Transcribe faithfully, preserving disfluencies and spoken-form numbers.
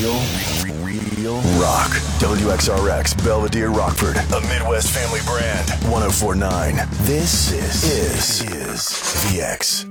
Real, real rock. W X R X, Belvedere, Rockford. A Midwest family brand. one oh four point nine. This is, is, is V X.